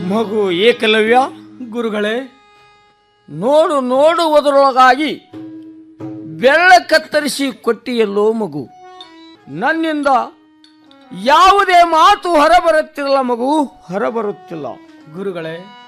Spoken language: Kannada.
ಮಗು ಏಕಲವ್ಯ, ಗುರುಗಳೇ, ನೋಡುವುದರೊಳಗಾಗಿ ಬೆಳ್ಳ ಕತ್ತರಿಸಿ ಕೊಟ್ಟಿಯಲ್ಲೋ ಮಗು. ನನ್ನಿಂದ ಯಾವುದೇ ಮಾತು ಹೊರಬರುತ್ತಿಲ್ಲ ಮಗು, ಹೊರಬರುತ್ತಿಲ್ಲ. ಗುರುಗಳೇ,